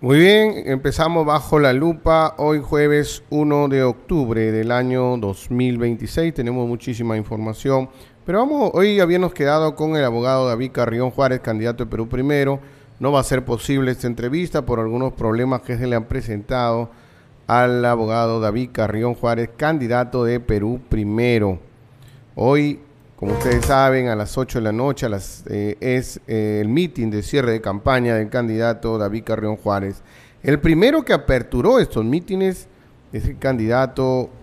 Muy bien, empezamos bajo la lupa hoy jueves 1 de octubre del año 2026. Tenemos muchísima información, pero hoy habíamos quedado con el abogado David Carrión Juárez, candidato de Perú Primero. No va a ser posible esta entrevista por algunos problemas que se le han presentado al abogado David Carrión Juárez, candidato de Perú Primero. Hoy, como ustedes saben, a las 8 de la noche es el mitin de cierre de campaña del candidato David Carrión Juárez. El primero que aperturó estos mítines es el candidato